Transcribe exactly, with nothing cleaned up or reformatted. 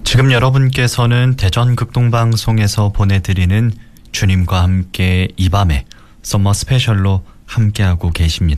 지금 여러분께서는 대전 극동방송에서 보내드리는 주님과 함께 이 밤에 썸머 스페셜로 함께하고 계십니다.